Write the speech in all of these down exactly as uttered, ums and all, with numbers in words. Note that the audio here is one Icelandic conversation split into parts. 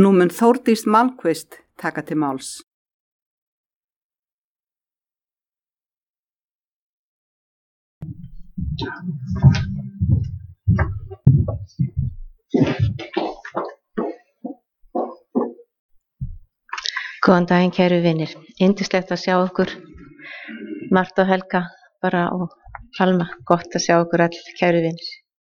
Nú mun Þórdís Malmquist taka til máls. Góðan daginn, kæru vinir. Yndislegt að sjá okkur, Marta og Helga, bara og Palma. Gott að sjá okkur allir, kæru vinir.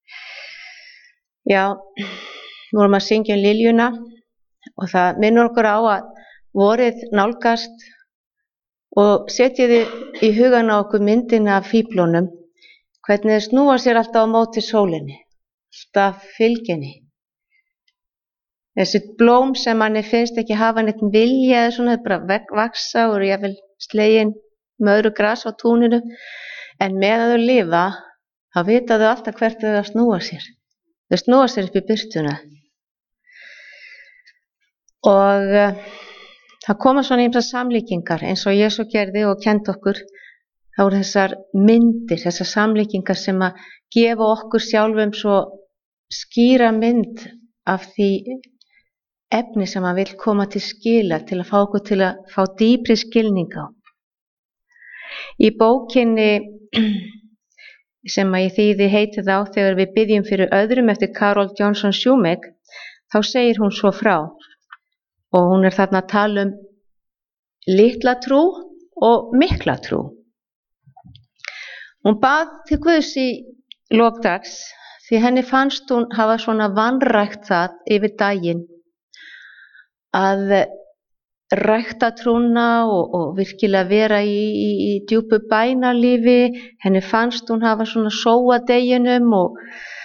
Já, við vorum að syngja um liljuna og það minnur okkur á að vorið nálgast og setjiði í hugan á okkur myndina af fíflunum, hvernig þið snúa sér alltaf á móti sólinni, alltaf fylginni. Þessi blóm sem manni finnst ekki hafa neitt vilja eða svona, bara vaksa og jafnvel slegin með öðru gras á túninu, en meðan þau lifa, þá vita þau alltaf hvert þau að snúa sér. Þau snúa sér upp í birtuna. Og uh, það koma svona ýmsar samlíkingar eins og Jesú gerði og kenndi okkur. Það voru þessar myndir, þessar samlíkingar sem að gefa okkur sjálfum svo skýra mynd af því efni sem að vil koma til skila, til að fá okkur til að fá dýpri skilning á. Í bókinni sem að ég þýði heiti þá þegar við byggjum fyrir öðrum eftir Carol Johnson Shumack, þá segir hún svo frá og hún er þarna að tala um litla trú og mikla trú. Hún bað til Guðs í lok dags því henni fannst hún hafa svona vanrækt það yfir daginn að rækta trúna og, og virkilega vera í, í, í djúpu bænalífi. Henni fannst hún hafa svona sóa deginum og,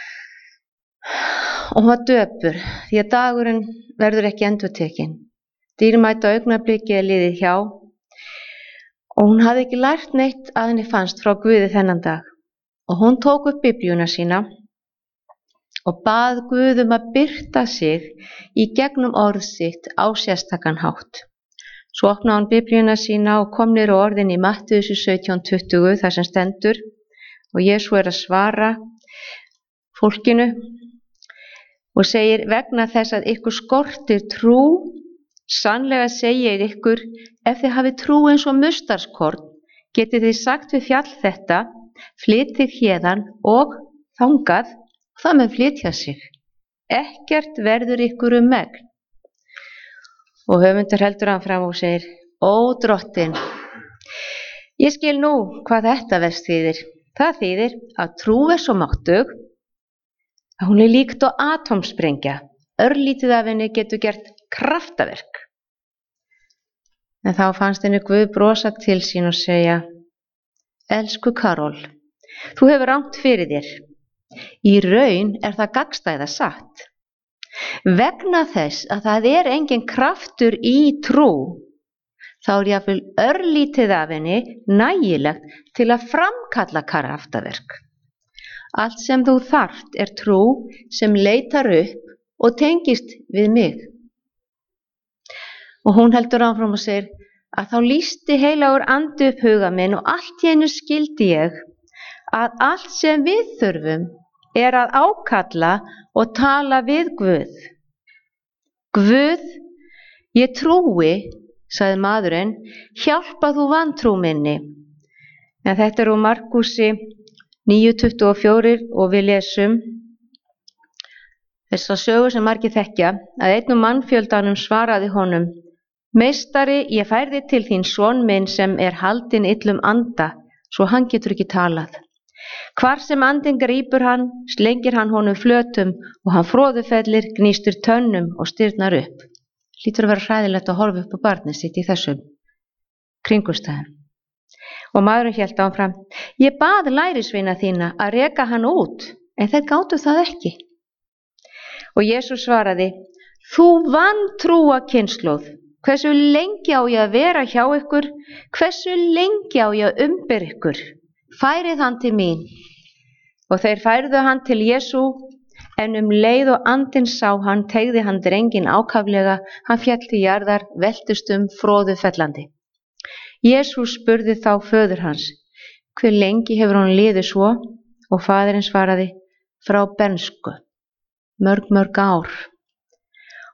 og hún var döpur því að dagurinn verður ekki endurtekinn. Dýrmæta augnablikið er liðið hjá og hún hafði ekki lært neitt að henni fannst frá Guði þennan dag. Og hún tók upp Biblíuna sína og bað Guð um að birta sig í gegnum orð sitt á sérstakan hátt. Svo opnaði hún Biblíuna sína og kom niður á orðin í Mattheus sautján tuttugu þar sem stendur og Jesú er að svara fólkinu og segir: vegna þess að ykkur skortir trú, sannlega segi ég ykkur, ef þið hafið trú eins og mustardskorn, getið þið sagt við fjall þetta, flytið héðan og þangað, og það með flytja sig. Ekkert verður ykkur um megn. Og höfundur heldur hann fram og segir: ó drottin, ég skil nú hvað þetta verst þýðir. Það þýðir að trú er svo máttug að hún er líkt á atómsprengja. Örlítið af henni getur gert kraftaverk. En þá fannst henni Guð brosa til sín og segja: elsku Karol, þú hefur rangt fyrir þér. Í raun er það gagnstæða satt. Vegna þess að það er engin kraftur í trú, þá er jafnvel örlítið af henni nægilegt til að framkalla kraftaverk. Allt sem þú þarft er trú sem leitar upp og tengist við mig. Og hún heldur áfram og segir að þá lýsti heilagur andi upp huga minn og allt í einu skildi ég að allt sem við þurfum er að ákalla og tala við Guð. Guð, ég trúi, sagði maðurinn, hjálpa þú vantrú minni. En þetta er úr Markúsi níu tuttugu og fjögur og við lesum þessa sögu sem margir þekkja, að einn úr mannfjöldanum svaraði honum: meistari, ég færði til þín son minn sem er haldinn illum anda, svo hann getur ekki talað. Hvar sem andinn grípur hann, slengir hann honum flötum og hann froðufellir, gnýstur tönnum og stirðnar upp. Hlýtur að vera hræðilegt að horfa upp á barnið sitt í þessum kringumstæðum. Og maðurinn hélt áfram: ég bað lærisveina þína að reka hann út, en þeir gátu það ekki. Og Jesús svaraði: þú vantrúa kynslóð, hversu lengi á ég að vera hjá ykkur, hversu lengi á ég að umbera ykkur? Færið hann til mín. Og þeir færðu hann til Jesú, en um leið og andinn sá hann, teygði hann drenginn ákaflega, hann féll til jarðar, veltist um froðufellandi. Jesú spurði þá föður hans: hve lengi hefur hann liðið svo? Og faðirinn svaraði: frá bernsku, mörg mörg ár.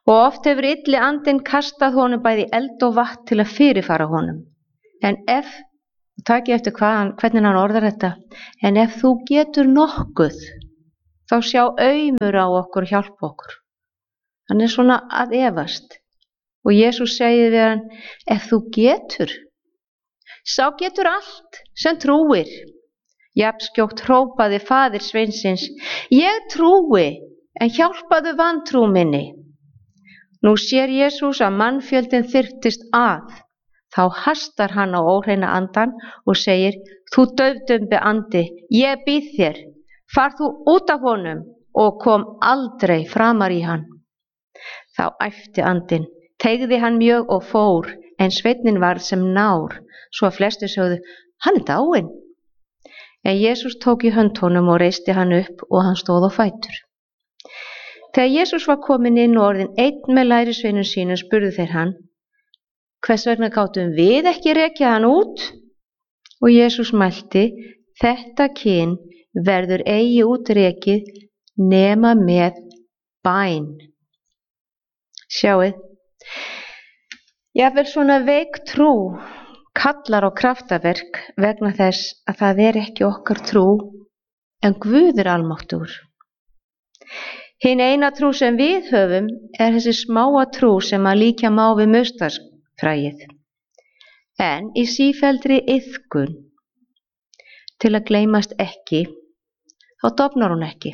og oft hefur illi andinn kastað honum bæði eld og vatn til að fyrirfara honum. En ef, takið eftir hvað, hvernig hann orðar þetta, en ef þú getur nokkuð, þá sjá aumur á okkur og hjálpa okkur. Hann er svona að efast. Og Jesús segir við hann, ef þú getur, sá getur allt sem trúir. Jafnskjótt hrópaði faðir sveinsins, ég trúi, en hjálpaðu vantrú minni. Nú sér Jesús að mannfjöldin þyrptist að. Þá hastar hann á óhreina andan og segir, þú daufdumbi andi, ég býð þér, far þú út af honum og kom aldrei framar í hann. Þá æpti andinn, teygði hann mjög og fór, en sveinninn varð sem nár, svo að flestir sögðu, hann er dáinn. En Jesús tók í hönd honum og reisti hann upp og hann stóð á fætur. Þegar Jesús var kominn inn og orðinn einn með lærisveinum sínum spurðu þeir hann, hvers vegna gátum við ekki rekið hann út? Og Jesús mælti, þetta kyn verður eigi útrekið nema með bæn. Sjáið, jafnvel svona veik trú kallar á kraftaverk vegna þess að það er ekki okkar trú en Guð er almáttugur. Hin eina trú sem við höfum er þessi smáa trú sem að líkja má við mustarsfræið. En í sífelldri iðkun til að gleymast ekki, þá dofnar hún ekki.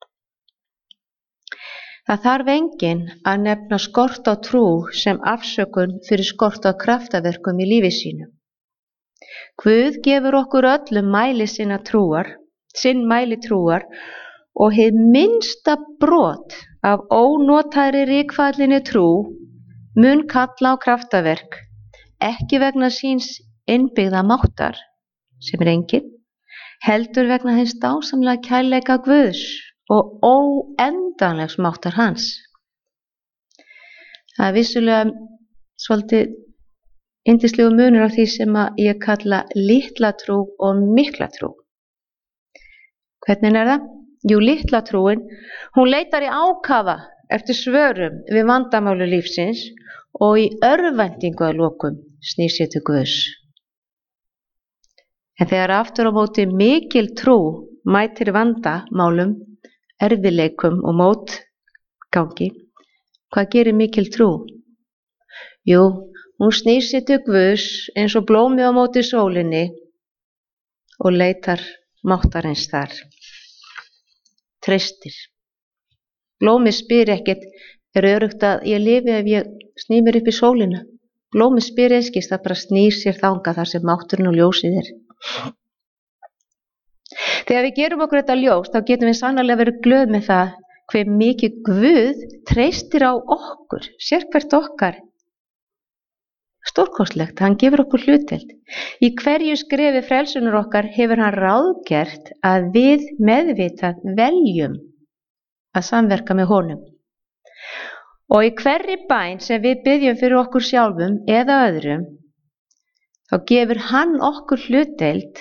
Það þarf enginn að nefna skort á trú sem afsökun fyrir skort á kraftaverkum í lífi sínu. Guð gefur okkur öllum mæli sinna trúar, sinn mæli trúar og hið minnsta brot af ónotaðri rykfallinni trú mun kalla á kraftaverk, ekki vegna síns innbyggða máttar, sem er enginn, heldur vegna hins dásamlega kærleika Guðs og óendanlegs máttar hans. Það er vissulega svolítið yndislegu munur á því sem að ég kalla litla trú og mikla trú. Hvernig er það? Jú, litla trúin, hún leitar í ákafa eftir svörum við vandamálu lífsins og í örvæntingu að lokum snýr sér til Guðs. En þegar aftur á móti mikil trú mætir vandamálum, erfiðleikum og mótgangi, hvað gerir mikil trú? Jú, hún snýr sér til Guðs eins og blómið á móti sólinni og leitar máttarins þar. Treystir. Blómið spyr ekkert, er öruggt að ég lifi ef ég sný mér upp í sólina? Blómið spyr einskis, það bara snýr sér þangað þar sem mátturinn og ljósið er. Þegar við gerum okkur þetta ljós, þá getum við sannarlega verið glöð með það hve mikið Guð treystir á okkur, sérhvert okkar. Stórkostlegt, hann gefur okkur hlutdeild. Í hverju skrefi frelsunar okkar hefur hann ráðgert að við meðvitað veljum að samverka með honum. Og í hverri bæn sem við biðjum fyrir okkur sjálfum eða öðrum, þá gefur hann okkur hlutdeild.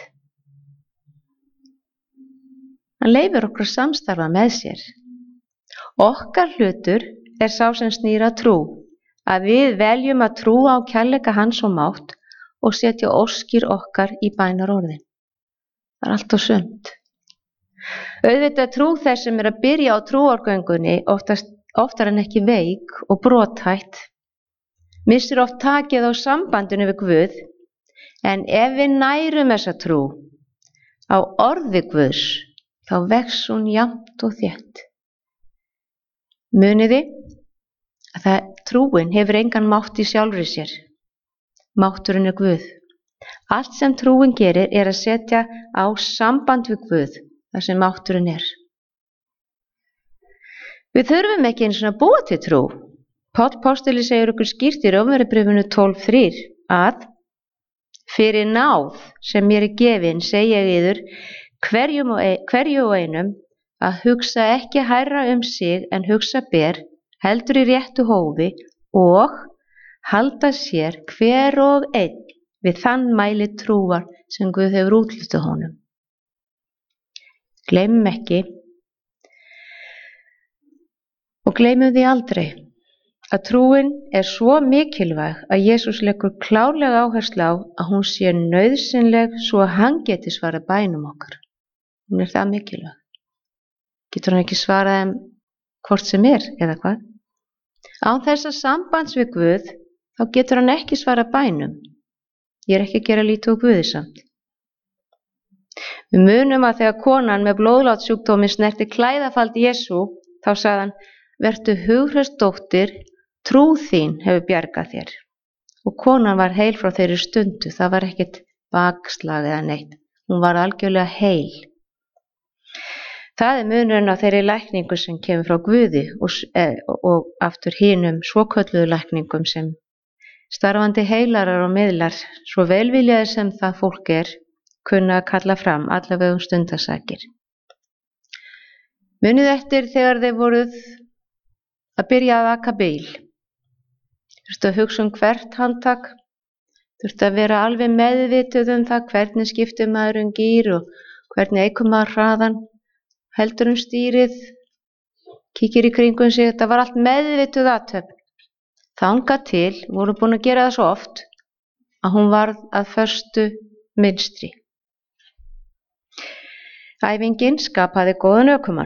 Hann leyfir okkur að samstarfa með sér. Okkar hlutur er sá sem snýr að trú, að við veljum að trúa á kærleika hans og mátt og setja óskir okkar í bænarorðin. Það er allt og sumt. Auðvitað trú þess sem er að byrja á trúargöngunni oftast, oftar en ekki veik og brothætt, missir oft takið á sambandinu við Guð, en ef við nærum þessa trú á orði Guðs, þá vex hún jafnt og þétt. Muniði að það, trúin hefur engan mátt í sjálfri sér. Mátturinn er Guð. Allt sem trúin gerir er að setja á samband við Guð, þar sem mátturinn er. Við þurfum ekki eins og að búa til trú. Páll postuli segir okkur skýrt í Rómverjabréfinu tólf þrír að fyrir náð sem mér er gefin segja ég yður hverjum og ein, hverju og einum að hugsa ekki hærra um sig en hugsa ber, heldur í réttu hófi og halda sér hver og einn við þann mæli trúar sem Guð hefur útlitað honum. Gleymum ekki og gleymum því aldrei að trúin er svo mikilvæg að Jesús leggur klárlega áherslu á að hún sé nauðsynleg svo að hann geti svarað bænum okkar. Hún er það mikilvæg. Getur hann ekki svarað þeim hvort sem er, eða hvað? Án þessa sambands við Guð, þá getur hann ekki svarað bænum. Ég er ekki að gera lítið á Guði samt. Við munum að þegar konan með blóðlátssjúkdóminn snerti klæðafald Jesú, þá sagði hann, vertu hughröst dóttir, trú þín hefur bjargað þér. Og konan var heil frá þeirri stundu, það var ekkert bakslag eða neitt. Hún var algjörlega heil. Það er munurinn á þeirri lækningu sem kemur frá Guði og, eh, og aftur hinum svokölluðu lækningum sem starfandi heilarar og miðlar, svo velviljaðir sem það fólk er, kunna að kalla fram allavega um stundarsakir. Munið eftir þegar þeir voruð að byrja að aka bíl. Þurftu að hugsa um hvert handtak, þurftu að vera alveg meðvituð um það hvernig skiptir maður um gír og hvernig eikur maður hraðan, heldur um stýrið, kíkir í kringum sig, þetta var allt meðvituð athöfn. Þangað til voru búin að gera það svo oft að hún varð að föstu mynstri. Æfingin skapaði góðan ökumann.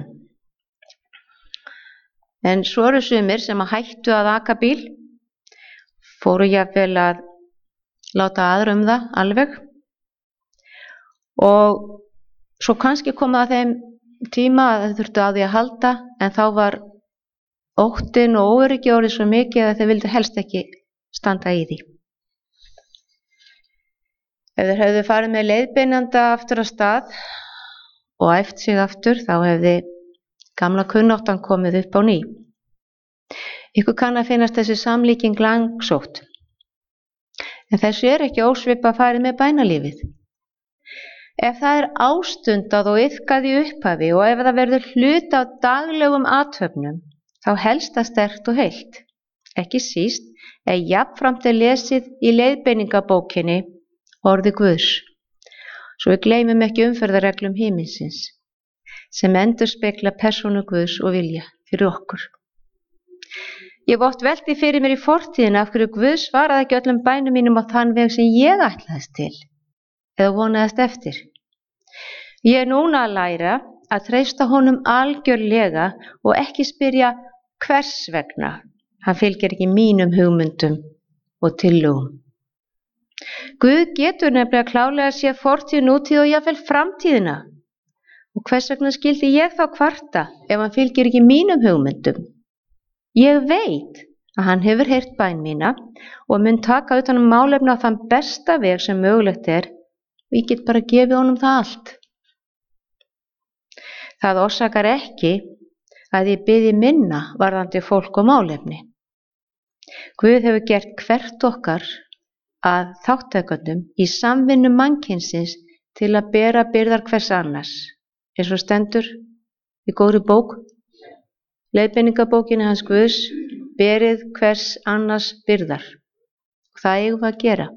En svo eru sumir sem að hættu að aka bíl, fóru jafnvel að láta aðra um það alveg og svo kannski kom það að þeim tíma að þau þurftu á því að halda en þá var óttinn og óöryggi orðið svo mikið að þeir vildu helst ekki standa í því. Ef þeir hefðu farið með leiðbeinanda aftur af stað og æft sig aftur þá hefði gamla kunnáttan komið upp á ný. Ykkur kann að finnast þessi samlíking langsótt. En þessu er ekki ósvipa að fara með bænalífið. Ef það er ástundað og iðkað í upphafi og ef það verður hluti af daglegum athöfnum, þá helst það sterkt og heilt. Ekki síst er jafnframt er lesið í leiðbeiningabókinni orði Guðs. Svo við gleymum ekki umferðarreglum himinsins, sem endurspegla persónu Guðs og vilja fyrir okkur. Ég hef oft velt því fyrir mér í fortíðina af hverju Guð svaraði ekki öllum bænum mínum á þann veg sem ég ætlaðist til, eða vonaðist eftir. Ég er núna að læra að treysta honum algjörlega og ekki spyrja hvers vegna. Hann fylgir ekki mínum hugmyndum og tillögum. Guð getur nefnilega klárlega að sé fortíð, nútíð og jafnvel framtíðina. Og hvers vegna skildi ég þá kvarta ef hann fylgir ekki mínum hugmyndum? Ég veit að hann hefur heyrt bæn mína og mun taka utan um málefni á þann besta veg sem mögulegt er og ég get bara gefið honum það allt. Það orsakar ekki að ég biðji minna varðandi fólk og málefni. Guð hefur gert hvert okkar að þáttakendum í samvinnu mannkynsins til að bera byrðar hvers annars, eins og stendur í góðri bók, leiðbeiningabókinni hans Guðs, berið hvers annars byrðar. Og það eigum við að gera.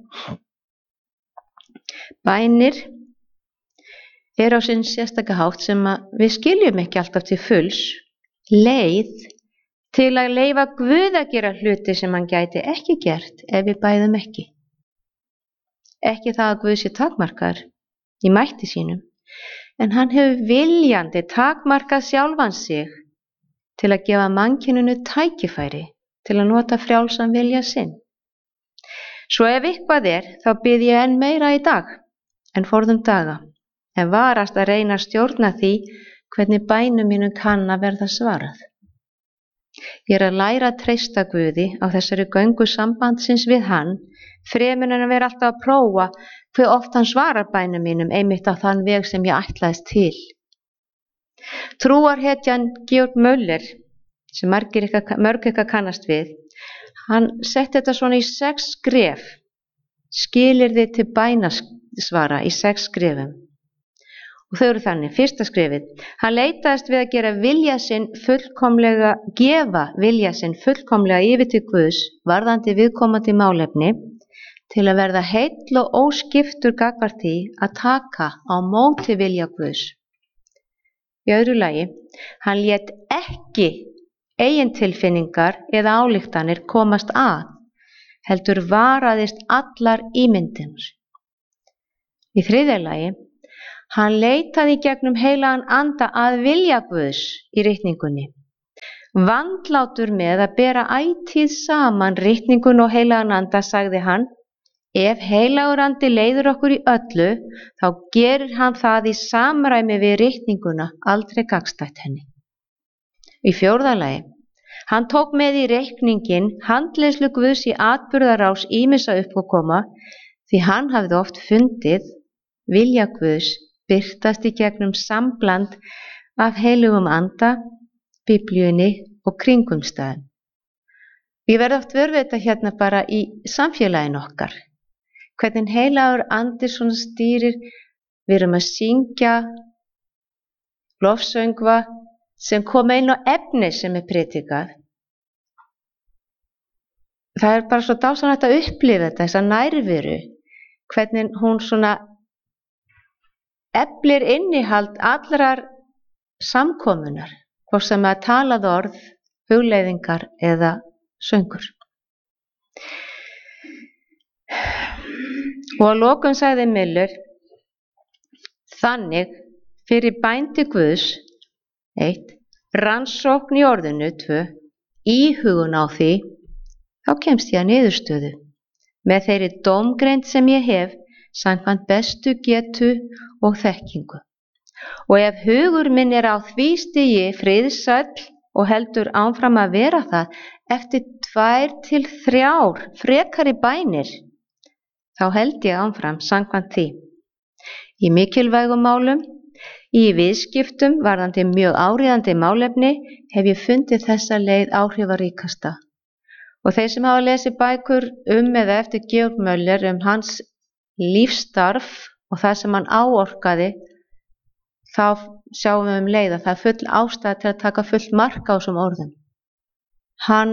Bænir er á sinn sérstaka hátt sem við skiljum ekki alltaf til fulls, leið til að leyfa Guð að gera hluti sem hann gæti ekki gert ef við bæðum ekki. Ekki það að Guð sé takmarkaður í mætti sínum, en hann hefur viljandi takmarkað sjálfan sig til að gefa mannkyninu tækifæri til að nota frjálsan vilja sinn. Svo ef eitthvað er, þá bið ég enn meira í dag en forðum daga, en varast að reyna að stjórna því hvernig bænum mínum kann að verða svarað. Ég er að læra að treysta Guði á þessari göngu sambandsins við hann, fremur en að vera alltaf að prófa hve oft hann svarar bænum mínum einmitt á þann veg sem ég ætlaðist til. Trúarhetjan Georg Müller, sem margir ykkar, mörg ykkar kannast við, hann setti þetta svona í sex skref, skilyrði til bænasvara í sex skrefum. Og þau eru þannig, fyrsta skrefið, hann leitaðist við að gera vilja sinn fullkomlega, gefa vilja sinn fullkomlega yfir til Guðs varðandi viðkomandi málefni til að verða heill og óskiptur gagnvart því að taka á móti vilja Guðs. Í öðru lagi, hann lét ekki eigin tilfinningar eða ályktanir komast að, heldur varaðist allar ímyndir. Í þriðja lagi, hann leitaði í gegnum heilagan anda að vilja Guðs í ritningunni. Vandlátur með að bera ætíð saman ritningun og heilagan anda, sagði hann, ef heilagur andi leiður okkur í öllu, þá gerir hann það í samræmi við ritninguna, aldrei gagnstætt henni. Í fjórða lagi, hann tók með í reikningin handleiðslu Guðs í atburðarás ýmissa uppákoma, því hann hafði oft fundið vilja Guðs birtast í gegnum sambland af heilugum anda, Biblíunni og kringumstæðum. Ég verð oft vör við þetta hérna bara í samfélaginu okkar. Hvernig heilagur andi svona stýrir, við erum að syngja lofsöngva sem koma inn á efni sem er predikað. Það er bara svo dásamlegt að upplifa þetta, þessa nærveru, hvernig hún svona eflir innihald allrar samkomunar, hvort sem að talað orð, hugleiðingar eða söngur. Og að lokum sagði Miller, þannig fyrir bændi Guðs, eitt, rannsókn í orðinu, tvö, íhugun á því, þá kemst ég að niðurstöðu. Með þeirri dómgreind sem ég hef, samkvæmt bestu getu og þekkingu. Og ef hugur minn er á því stigi friðsæll og heldur áfram að vera það, eftir tvær til þrjár frekari bænir, þá held ég áfram samkvæmt því. Í mikilvægum málum, í viðskiptum varðandi mjög áríðandi málefni, hef ég fundið þessa leið áhrifaríkasta. Og þeir sem hafa lesið bækur um eða eftir Georg Möller um hans lífsstarf og það sem hann áorkaði, þá sjáum við um leið að það er full ástæða til að taka full mark á þessum orðum. Hann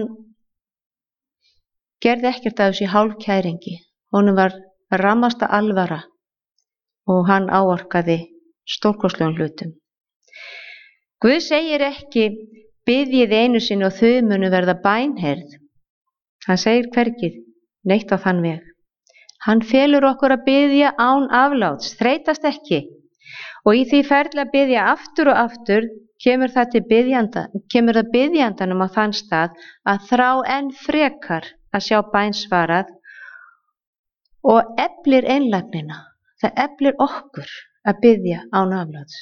gerði ekkert af þessu hálfkæringi. Honum var rammasta alvara og hann áorkaði stórkostlegum hlutum. Guð segir ekki, biðjið einu sinni og þau munu verða bænheyrð. Hann segir hvergi neitt á þann veg. Hann felur okkur að biðja án afláts, þreytast ekki. Og í því ferli að biðja aftur og aftur kemur það til biðjanda, kemur það biðjandanum á þann stað að þrá enn frekar að sjá bæn svarað og eflir einlægnina. Það eflir okkur að biðja án afláts.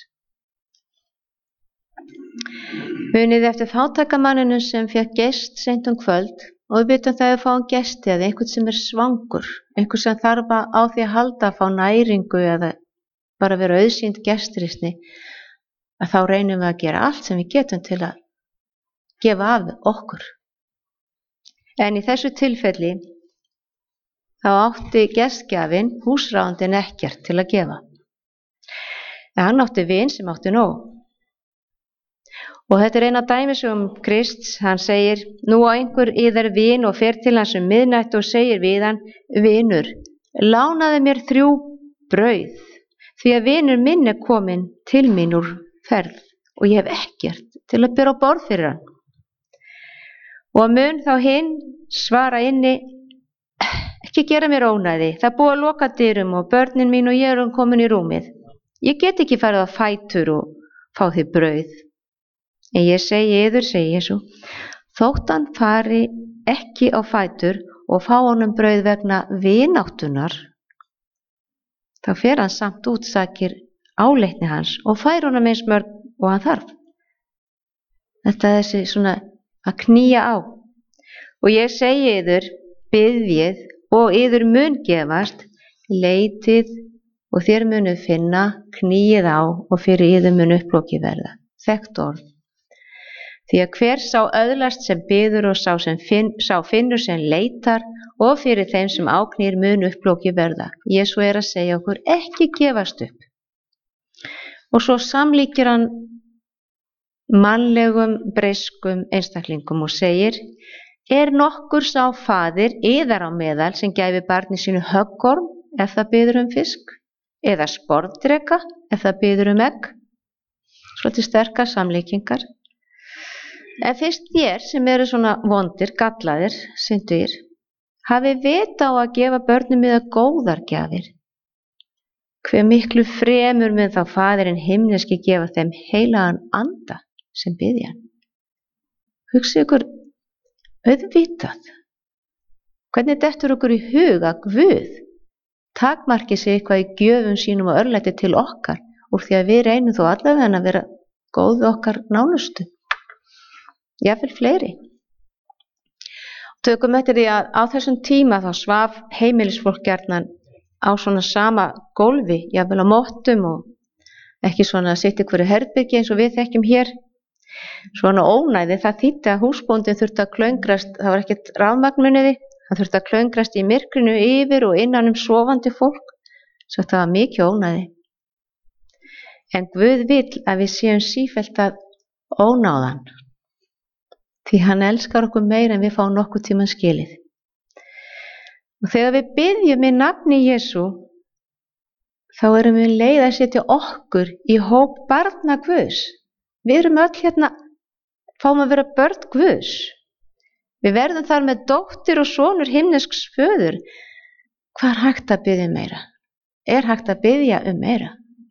Munið eftir fátækamanninum sem fékk gest seint um kvöld og við byttum það að fá hann gesti eða einhvern sem er svangur, einhvern sem þarf á því að halda að fá næringu eða bara vera auðsýnd gestrisni, að þá reynum við að gera allt sem við getum til að gefa af okkur. En í þessu tilfelli þá átti gestgjafinn, húsráðandinn, ekkert til að gefa. En hann átti vin sem átti nóg. Og þetta er eina dæmis um Krists, hann segir, nú á einhver yðar vin og fer til hans um miðnætti og segir við hann, vinur, lánaðu mér þrjú brauð, því að vinur minn er kominn til mín úr ferð og ég hef ekkert til að bera á borð fyrir hann. Og mun þá hinn svara inni, ekki gera mér ónæði, það búið að loka dyrum og börnin mín og ég erum komin í rúmið. Ég get ekki farið á fætur og fá þér brauð. En ég segi yður, segi Jesú, þótt hann fari ekki á fætur og fá honum brauð vegna vináttunar, þá fer hann samt útsakir áleitni hans og fær honum eins mörg og hann þarf. Þetta er þessi svona að knýja á. Og ég segi yður, biðjið og yður mun gefast, leitið og þér munu finna, knýið á og fyrir yður mun upploki verða. Þekkt orð. Því að hver sá öðlast sem biður og sá, sem finn, sá finnur sem leitar og fyrir þeim sem áknýr mun upploki verða. Jesú er að segja okkur ekki gefast upp. Og svo samlíkir hann mannlegum, breyskum einstaklingum og segir, er nokkur sá faðir yðar á meðal sem gæfi barni sínu höggorm ef það biður um fisk, eða sporðdreka ef það biður um egg? Svolítið sterkar samlíkingar. En fyrst þér sem eru svona vondir, gallaðir, syndugir, hafi vit á að gefa börnum miða góðar gjafir, hve miklu fremur mun þá Faðirinn himneski gefa þeim heilagan anda sem biðja hann. Hugsið ykkur auðvitað. Hvernig dettur okkur í hug að Guð takmarki sig eitthvað í gjöfum sínum og örlæti til okkar úr því að við reynum þó allavega að vera góð við okkar nánustu. Jafnvel fleiri. Tökum eftir því að á þessum tíma þá svaf heimilisfólk gjarnan á svona sama gólfi, jafnvel á mottum og ekki svona að sitja ykkur í herbyrgi eins og við þekkjum hér. Svona ónæði, það þýddi að húsbóndinn þurfti að klöngrast, það var ekkert rafmagnmuniði, hann þurfti að klöngrast í myrkrinu yfir og innan um sofandi fólk, svo það var mikið ónæði. En Guð vill að við séum sífellt að ónáðan, því hann elskar okkur meira en við fáum nokkuð tíman skilið. Og þegar við biðjum í nafni Jesú, þá erum við leið að setja okkur í hóp barna Guðs. Við erum öll hérna, fáum að vera börn Guðs. Við verðum þar með dóttir og sonur himnesks föður. Hvað er hægt að biðja um meira? Er hægt að biðja um meira?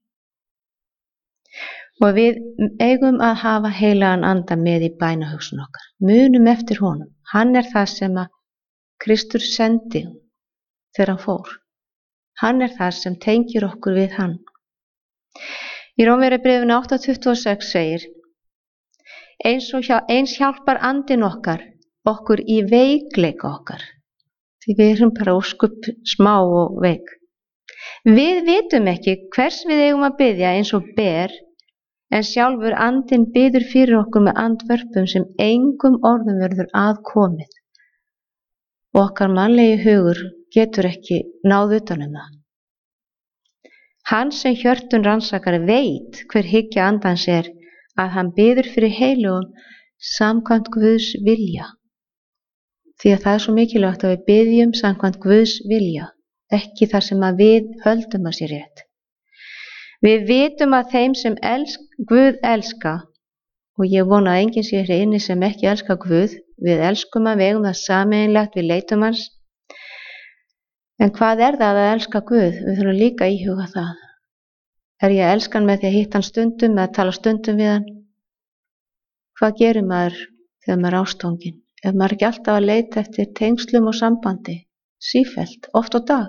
Og við eigum að hafa heilagan anda með í bænahugsun okkar. Munum eftir honum. Hann er það sem að Kristur sendi þegar hann fór. Hann er það sem tengir okkur við hann. Í Rómverjabréfinu átta tuttugu og sex segir: eins, og hjá, eins hjálpar andinn okkar okkur í veikleika okkar. Því við erum bara óskup smá og veik. Við vitum ekki hvers við eigum að biðja eins og ber, en sjálfur andinn biður fyrir okkur með andvörpum sem engum orðum verður aðkomið. Og okkar mannlegi hugur getur ekki náð utan um það. Hann sem hjörtun rannsakar veit hver hyggja andans er, að hann biður fyrir heilugum samkvæmt Guðs vilja. Því að það er svo mikilvægt að við biðjum samkvæmt Guðs vilja, ekki þar sem að við höldum að sé rétt. Við vitum að þeim sem elsk, Guð elska, og ég vona að enginn sé hér inni sem ekki elska Guð, við elskum að við eigum það sameiginlegt, við leitum hans. En hvað er það að elska Guð? Við þurfum líka að íhuga það. Er ég að elska hann með því að hitta hann stundum eða tala stundum við hann? Hvað gerir maður þegar maður er ástfanginn? Ef maður ekki alltaf að leita eftir tengslum og sambandi, sífellt, oft á dag.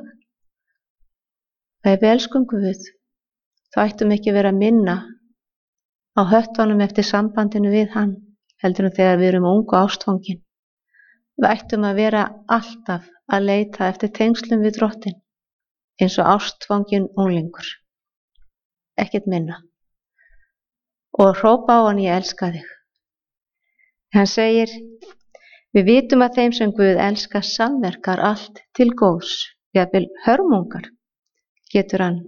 Ef við elskum Guð, þá ættum ekki vera að minna á höttunum eftir sambandinu við hann, heldur en þegar við erum ungu ástfangin. Við ættum að vera alltaf að leita eftir tengslum við Drottinn, eins og ástfangin unglingur. Ekkert minna. Og hrópa á hann: ég elska þig. Hann segir: við vitum að þeim sem Guð elskar samverkar allt til góðs, jafnvel hörmungar getur hann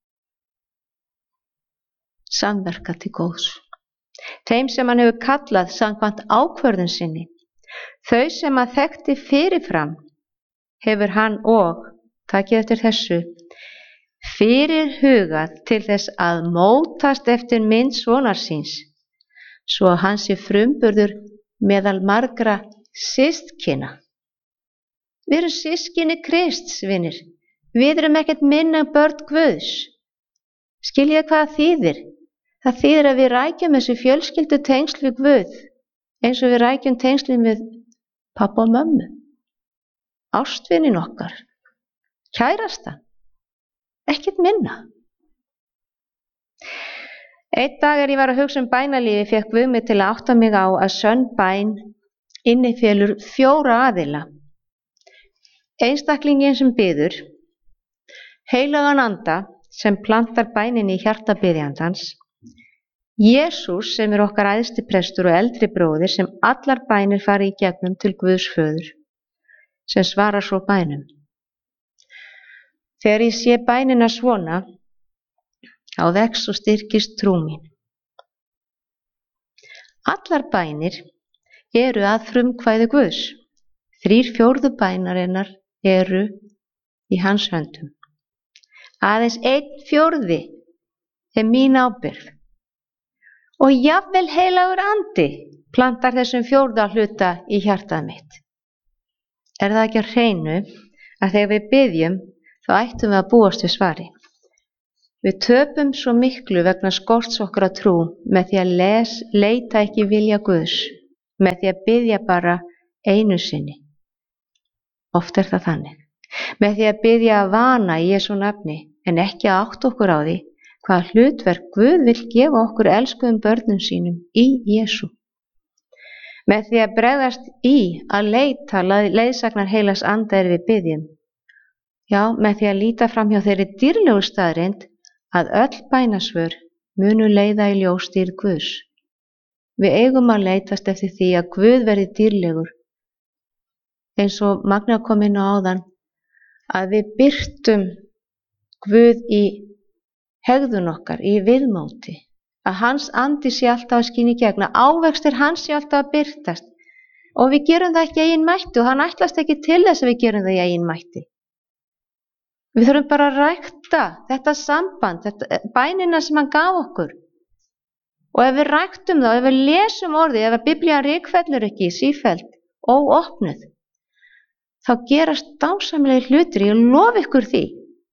samverka til góðs. Þeim sem hann hefur kallað samkvæmt ákvörðun sinni, þau sem hann þekkti fyrirfram, hefur hann og, takið eftir þessu, fyrirhugað til þess að mótast eftir mynd sonar síns, svo að hann sé frumburður meðal margra systkina. Við erum systkini Krists, vinir. Við erum ekkert minna börn Guðs. Skiljið hvað það þýðir? Það þýðir að við rækjum þessu fjölskyldu tengsl við Guð, eins og við rækjum tengslin við pappa og mömmu, ástvinin okkar, kærasta, ekkert minna. Einn dag er ég var að hugsa um bænalífi, fékk Guð mig til að átta mig á að sönn bæn innifélur fjóra aðila. Einstaklingin sem biður, heilagan anda sem plantar bænin í hjarta biðjandans, Jesús sem er okkar æðsti prestur og eldri bróðir sem allar bænir fari í gegnum til Guðs föður, sem svarar svo bænum. Þegar ég sé bænina svona, á vex og styrkist trú mín. Allar bænir eru að frumkvæði Guðs. Þrír fjórðu bænarinnar eru í hans höndum. Aðeins einn fjórði er mín ábyrgð. Og jafnvel heilagur andi plantar þessum fjórða hluta í hjartað mitt? Er það ekki á hreinu að þegar við biðjum þá ættum við að búast við svari? Við töpum svo miklu vegna skorts okkar að trú með því að les, leita ekki vilja Guðs, með því að biðja bara einu sinni. Oft er það þannig. Með því að biðja að vana í Jesú nafni en ekki að átta okkur á því hvað hlutverk Guð vill gefa okkur elskuðum börnum sínum í Jesú. Með því að bregðast í að leita leiðsagnar heilags anda er við biðjum. Já, með því að líta fram hjá þeirri dýrlegu staðreynd að öll bænasvör munu leiða í ljós dýrð Guðs. Við eigum að leitast eftir því að Guð verði dýrlegur, eins og Magna kom inn á áðan, að við birtum Guð í hegðun okkar, í viðmóti, að hans andi sé alltaf að skína í gegn, að ávextir hans sé alltaf að birtast, og við gerum það ekki í eigin mætti og hann ætlast ekki til þess að við gerum það í eigin mætti. Við þurfum bara að rækta þetta samband, þetta, bænina sem hann gaf okkur. Og ef við ræktum það, ef við lesum orðið, ef að Biblían rykfellur ekki sífellt óopnuð, þá gerast dásamlegir hlutir, ég lofa ykkur því.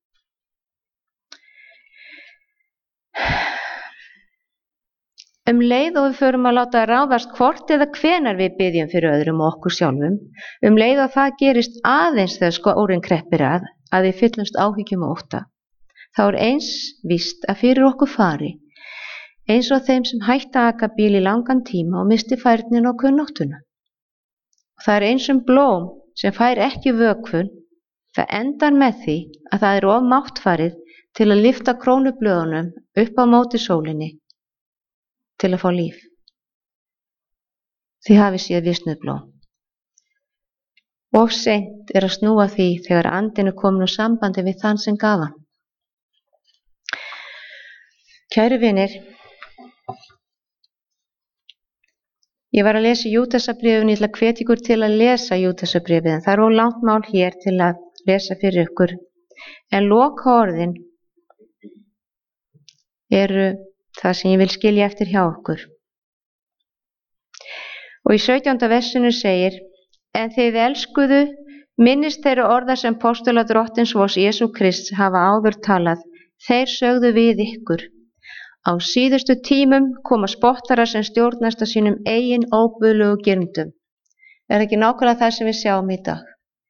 Um leið og við förum að láta ráðast hvort eða hvenar við biðjum fyrir öðrum og okkur sjálfum, um leið og það gerist aðeins þegar skórinn kreppir að, að við fyllumst áhyggjum og ótta, þá er eins víst að fyrir okkur fari, eins og þeim sem hætta að aka bíl í langan tíma og misti færnin og kunnáttuna. Og það er eins um blóm sem fær ekki vökvun, það endar með því að það er of máttfarið til að lyfta krónublöðunum upp á móti sólinni til að fá líf. Þið hafið séð visnuð blóm. Og seint er að snúa því þegar andinu komin úr sambandi við þann sem gaf hann. Kæru vinir, ég var að lesa Júdasarbréfið, ég ætla að hvetja ykkur til að lesa Júdasarbréfið, en það er of langt mál hér til að lesa fyrir ykkur. En lokaorðin eru það sem ég vil skilja eftir hjá okkur. Og í sautjánda versinu segir: En þið elskuðu, minnist þeirra orða sem postular drottins vors Jesú Krists hafa áður talað, þeir sögðu við ykkur: Á síðustu tímum koma spottarar sem stjórnast að sínum eigin óguðlegu girndum. Er ekki nákvæmlega það sem við sjáum í dag?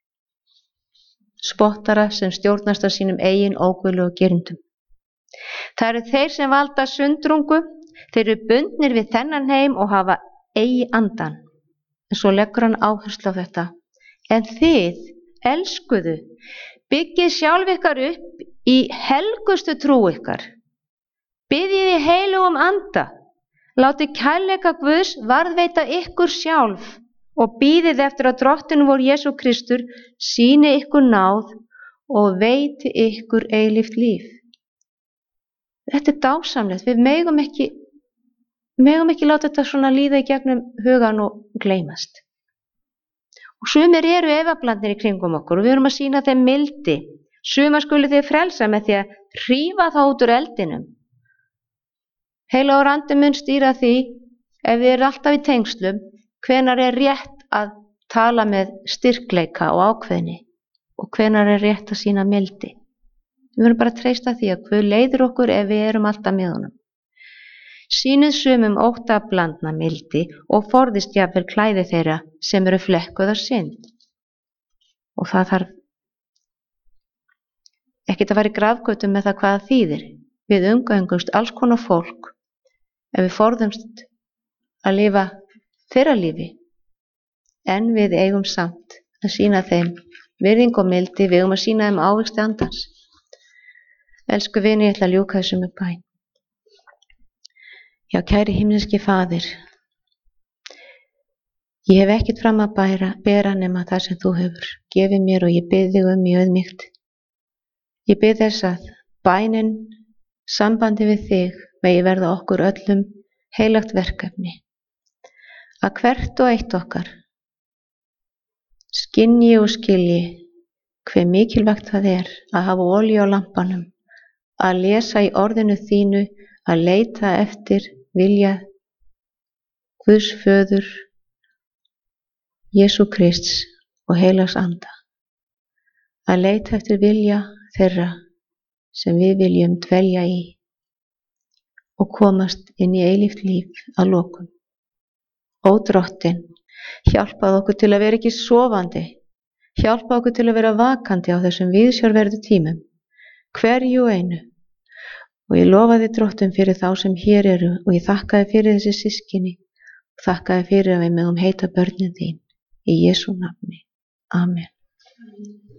Spottarar sem stjórnast að sínum eigin óguðlegu girndum. Það eru þeir sem valda sundrungu, þeir eru bundnir við þennan heim og hafa eigi andan. En svo leggur hann áherslu á þetta. En þið, elskuðu, byggið sjálf ykkar upp í helgustu trú ykkar. Biðjið í heilugum anda, látið kærleika Guðs varðveita ykkur sjálf og bíðið eftir að drottinn vor Jesú Kristur sýni ykkur náð og veiti ykkur eilíft líf. Þetta er dásamlegt, við megum ekki, megum ekki láta þetta svona líða í gegnum hugan og gleymast. Og sumir eru efablandnir í kringum okkur og við erum að sýna þeim mildi. Suma skulu þið frelsa með því að hrífa þá út úr eldinum. Heilagur andi mun stýra því, ef við erum alltaf í tengslum, hvenar er rétt að tala með styrkleika og ákveðni og hvenar er rétt að sýna mildi. Við verðum bara að treysta því að Guð leiðir okkur ef við erum alltaf með honum. Sýnið sumum óttablandna mildi og forðist jafnvel klæði þeirra sem eru flekkuð af synd. Og það þarf ekkert að fara í grafgötum með það hvað það þýðir. Við umgöngumst alls konar fólk ef við forðumst að lifa þeirra lífi, en við eigum samt að sýna þeim virðing og mildi, við eigum að sýna þeim ávexti andans. Elsku vini, ég ætla að ljúka þessu með bæn. Já, kæri himneski Faðir, ég hef ekkert fram að bæra, bera nema það sem þú hefur gefið mér og ég bið þig um í auðmýkt. Ég bið þess að bænin, sambandi við þig, megi verða okkur öllum heilagt verkefni. Að hvert og eitt okkar skynji og skilji hve mikilvægt það er að hafa olíu á lampanum, að lesa í orðinu þínu, að leita eftir vilja Guðs föður, Jesú Krists og heilags anda, að leita eftir vilja þeirra sem við viljum dvelja í og komast inn í eilíft líf að lokum. Ó Drottinn, hjálpað okkur til að vera ekki sofandi, hjálpað okkur til að vera vakandi á þessum viðsjárverðu tímum, hverju og einu. Og ég lofa þér Drottinn fyrir þá sem hér eru og ég þakka þér fyrir þessi systkini og þakka þér fyrir að við megum heita börnin þín í Jesú nafni. Amen.